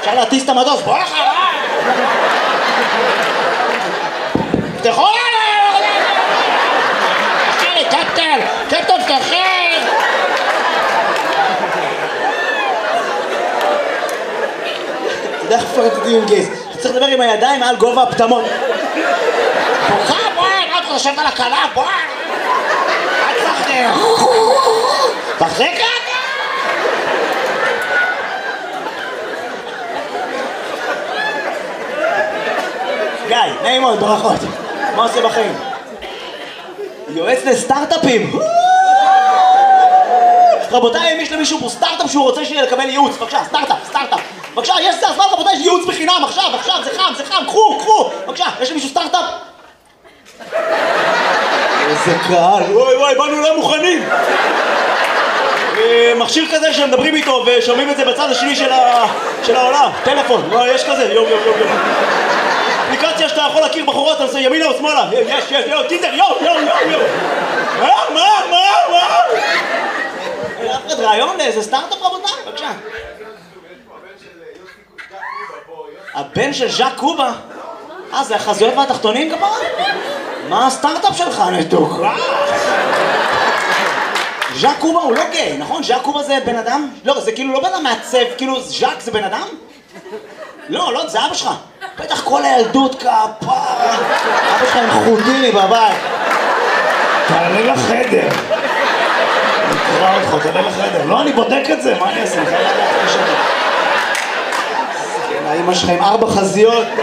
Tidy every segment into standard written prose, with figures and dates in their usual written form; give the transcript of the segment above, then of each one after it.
אפשר להטיס את המטוס, בוא אחריי! תפתחו לנו! קפטן! קפטן, פתחי! אתה יודע איך פרטתי עם גייס? אתה צריך לדבר עם הידיים מעל גובה הפטמות. בוכה, בואי! מה אתה חושבת על הקלה? בואי! אל תפחדי! תחזיק רגע! גיא, נעים מאוד, ברכות. מה עושה בחיים? יועץ לסטארט-אפים. רבותיי, אם יש למישהו פה סטארט-אפ שהוא רוצה לקבל ייעוץ, בבקשה, סטארט-אפ. בבקשה, יש זמן, רבותיי, יש ייעוץ בחינם, עכשיו, זה חם, קחו. בבקשה, יש למישהו סטארט-אפ? איזה קהל, וואי, באנו לא מוכנים. מכשיר כזה שמדברים איתו ושומעים את זה בצד השני של העולם. טלפון, יש כזה, יום. אפליקציה שאתה יכול להכיר בחורות, אתה עושה ימינה או שמאלה. יש, טינדר, יום. מה? רעיון לאיזה סטארט-אפ, רבותיי? בבקשה. הבן של ז'אק קובה? זה החזויות והתחתונים כפרה? מה הסטארט-אפ שלך, נתוק? ז'אק קובה הוא לא גיי, נכון? ז'אק קובה זה בן אדם? לא, זה כאילו לא בן אדם מעצב, כאילו ז'אק זה בן אדם? לא, זה אבא שלך. בטח כל הילדות כפרה. אבא שלך עם חוטיני בבית. תעלה לחדר. נקרא אותך, תעלה לחדר. לא, אני בודק את זה, מה אני אעשה? האמא שלך עם 4 חזיות. די,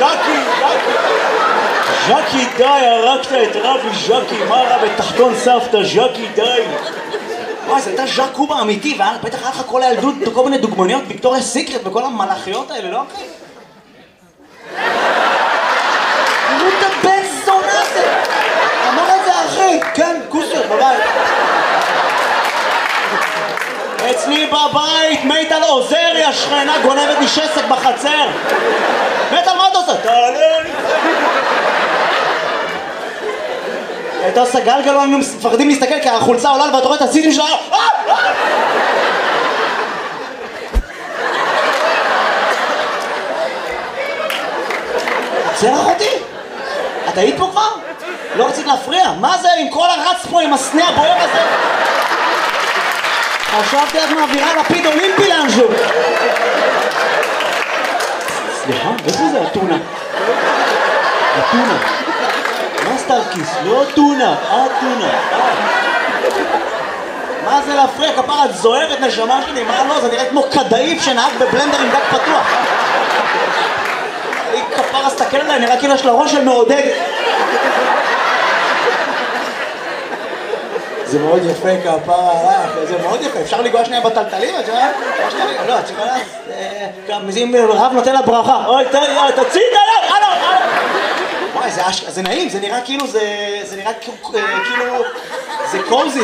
ז'קי, די, הרגת את רבי ז'קי. מה רע בתחתון סבתא, ז'קי, די. זה הייתה ז'אק קובה אמיתי, ובטח היה לך כל הילדות, כל מיני דוגמניות, ויקטוריה סיקרט וכל המלאכיות האלה, לא אחי? תראו את הבן זונה הזה! אמר את זה אחי, כן, כוסר, בבית. אצלי בבית, מיטל עוזרי, השכנה גונבת לי שסק בחצר. מיטל, מה אתה עושה? תעלה לי. הייתה עושה גלגלון, היינו מפחדים להסתכל כי החולצה עולה ואתה רואה את הסידים שלה. עוצר אחותי? את היית פה כבר? לא רצית להפריע? מה זה עם כל הרץ פה עם הסנה הבוער הזה? חשבתי את מעבירה לפיד אולימפי לאנשהו. סליחה, איפה זה אתונה? מה סטארקיס? לא טונה, טונה. מה זה להפריע? כפרה, את זוהרת נשמה שלי, מה לא? זה נראה כמו כדאיף שנהג בבלנדר עם דק פתוח. היא כפרה, סתכל עליה, נראה כאילו יש לה ראש של מעודדת. זה מאוד יפה כפרה, זה מאוד יפה. אפשר לגוע שנייה בטלטלים, את יודעת? לא, את צריכה לה... אם רב נותן לה ברכה. אוי, תוציא את היד, הלו. וואי, זה נעים, זה נראה כאילו, זה נראה כאילו, זה קוזי.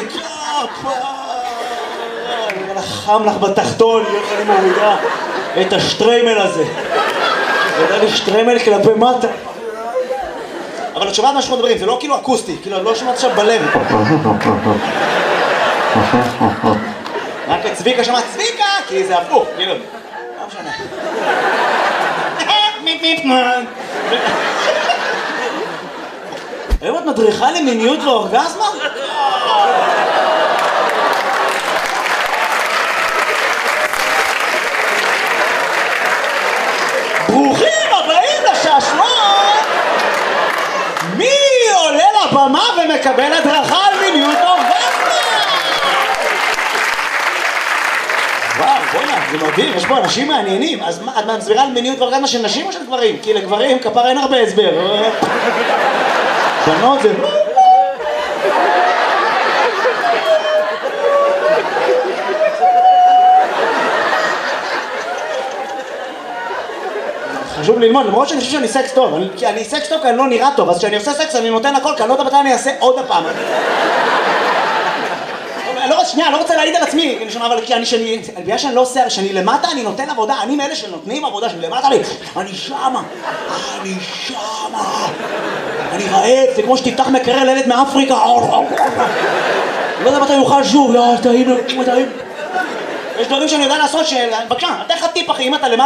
חם לך בתחתון, אני מורידה את השטריימל הזה. זה לי שטריימל כלפי מטה. אבל את שומעת מה שאנחנו מדברים, זה לא כאילו אקוסטי, כאילו לא שומעת עכשיו בלב. רק את צביקה שמעת צביקה, כי זה הפוך, כאילו. לא משנה. היום את מדריכה למיניות ואורגזמה? ברוכים הבאים לשעשועון! מי עולה לבמה ומקבל הדרכה על מיניות ואורגזמה? וואו, בוא'נה, זה מדהים, יש פה אנשים מעניינים. אז את מסבירה על מיניות ואורגזמה של נשים או של גברים? כי לגברים כפר אין הרבה הסבר. בנות זה... חשוב ללמוד, למרות שאני חושב שאני סקס טוב, כי אני סקס טוב כי אני לא נראה טוב, אז כשאני עושה סקס אני נותן הכל, כי אני לא יודע מתי אני אעשה עוד הפעם. שנייה, אני לא רוצה להעיד על עצמי, אבל בגלל שאני לא עושה, שאני למטה אני נותן עבודה, אני מאלה שנותנים עבודה, שאני למטה לי, אני שמה, אני רעב, זה כמו שתפתח מקרר לילד מאפריקה, לא יודע מתי יוכל שוב, טעים, יש דברים שאני יודע לעשות, בבקשה, אתן לך טיפ אחי, אם אתה למטה